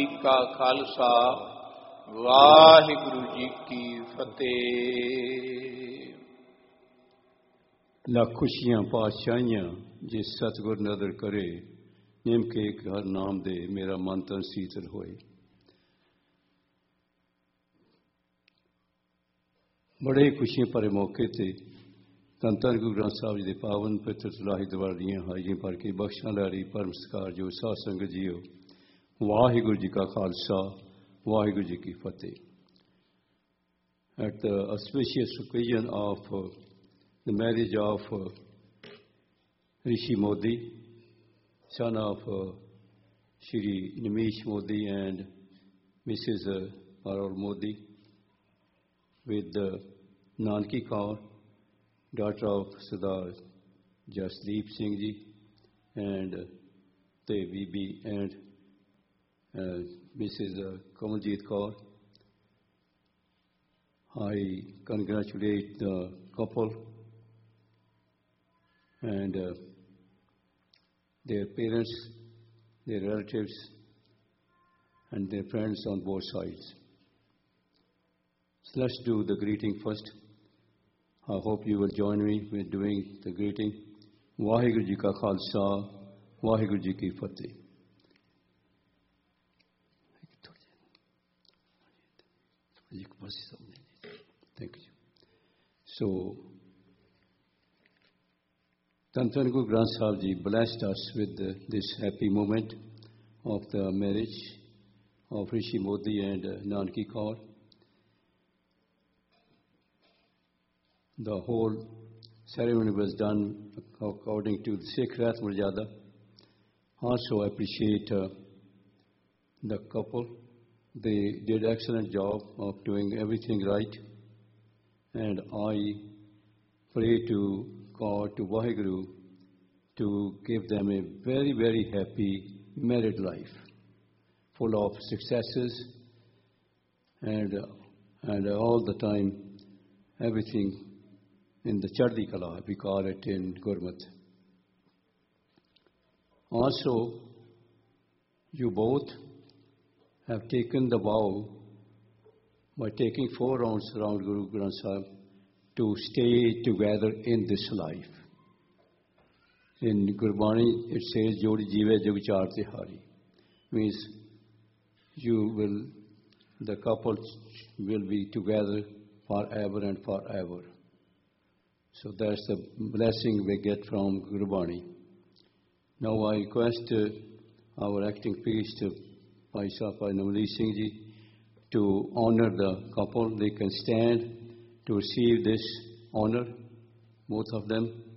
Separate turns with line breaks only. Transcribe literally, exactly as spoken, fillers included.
का खालसा वाहिगुरु जी की फतेह।
ਲੱਖ ਖੁਸ਼ੀਆਂ ਪਾਤਸ਼ਾਹੀਆਂ ਜਿਸ ਸਤਿਗੁਰ ਨਦਰ ਕਰੇ, ਨਿਮ ਕੇ ਇੱਕ ਹਰ ਨਾਮ ਦੇ ਮੇਰਾ ਮਨ ਤਨ ਸੀਤਲ ਹੋਏ। ਬੜੇ ਖੁਸ਼ੀਆਂ ਭਰੇ ਮੌਕੇ ਤੇ ਧੰਨ ਧੰਨ ਗੁਰੂ ਗ੍ਰੰਥ ਸਾਹਿਬ ਜੀ ਦੇ ਪਾਵਨ ਪਵਿੱਤਰ ਸਲਾਹੀ ਦਰਬਾਰ ਦੀਆਂ ਹਾਜ਼ਰੀਆਂ ਭਰ ਕੇ ਬਖਸ਼ਾਂ ਲਾਰੀ ਪਰਮ ਸਤਿਕਾਰ ਜੋ ਸਾਧ ਸੰਗਤ ਜੀਓ, ਵਾਹਿਗੁਰੂ ਜੀ ਕਾ ਖਾਲਸਾ ਵਾਹਿਗੁਰੂ ਜੀ ਕੀ ਫਤਿਹ। At the auspicious occasion of uh, the marriage of uh, Rishi Modi, son of uh, Shri Nimish Modi and Missus Uh, Parul Modi, with uh, Nanki Kaur, daughter of Sardar Jasdeep Singh Ji, and uh, the Bibi and uh, Missus Uh, Kamaljeet Kaur. I congratulate the couple and uh, their parents, their relatives, and their friends on both sides. So let's do the greeting first. I hope you will join me with doing the greeting. Vaheguru Ji Ka Khalsa, Vaheguru Ji Ki Fateh. Thank you. So, Dhan Dhan Guru Granth Sahib Ji blessed us with the, this happy moment of the marriage of Rishi Modi and uh, Nanki Kaur. The whole ceremony was done according to the Sikh Rath Marjada. Also, I appreciate uh, the couple. They did excellent job of doing everything right. And I pray to God, to Vaheguru, to give them a very, very happy married life, full of successes and, uh, and all the time, everything in the Chardi Kala, we call it in Gurmat. Also, you both have taken the vow by taking four rounds around Guru Granth Sahib to stay together in this life. In Gurbani it says, Jodi Jive Jug Char Tihari, means you will, the couple will be together forever and forever. So that's the blessing we get from Gurbani. Now I request uh, our acting priest, uh, Bhai Sahib Namdeep Singh Ji, to honor the couple. They can stand to receive this honor, both of them.